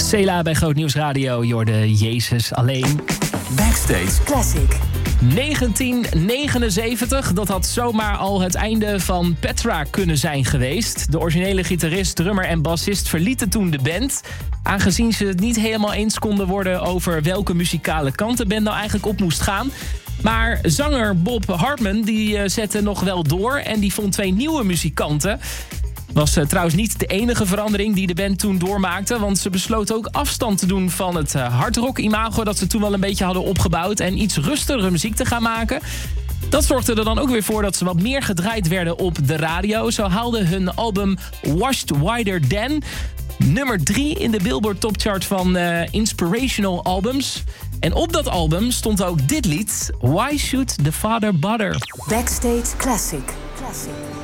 Cela bij Groot Nieuws Radio, Jorde Jezus alleen. Backstage Classic. 1979, dat had zomaar al het einde van Petra kunnen zijn geweest. De originele gitarist, drummer en bassist verlieten toen de band. Aangezien ze het niet helemaal eens konden worden over welke muzikale kant de band nou eigenlijk op moest gaan. Maar zanger Bob Hartman die zette nog wel door en die vond 2 nieuwe muzikanten. Was trouwens niet de enige verandering die de band toen doormaakte, want ze besloot ook afstand te doen van het hardrock-imago dat ze toen wel een beetje hadden opgebouwd en iets rustigere muziek te gaan maken. Dat zorgde er dan ook weer voor dat ze wat meer gedraaid werden op de radio. Zo haalde hun album Washed Wider Than nummer 3 in de Billboard Topchart van Inspirational Albums. En op dat album stond ook dit lied, Why Should the Father Bother? Backstage Classic.